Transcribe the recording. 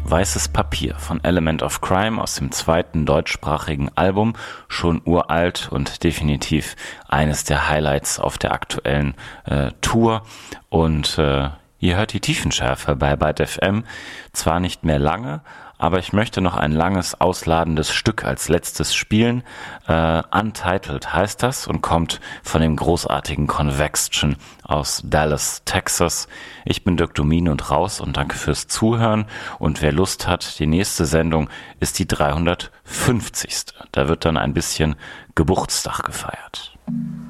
Weißes Papier von Element of Crime aus dem zweiten deutschsprachigen Album, schon uralt und definitiv eines der Highlights auf der aktuellen Tour. Und ihr hört die Tiefenschärfe bei Byte FM, zwar nicht mehr lange, aber ich möchte noch ein langes, ausladendes Stück als letztes spielen. Untitled heißt das und kommt von dem großartigen Convection aus Dallas, Texas. Ich bin Dirk Domin und raus und danke fürs Zuhören. Und wer Lust hat, die nächste Sendung ist die 350. Da wird dann ein bisschen Geburtstag gefeiert.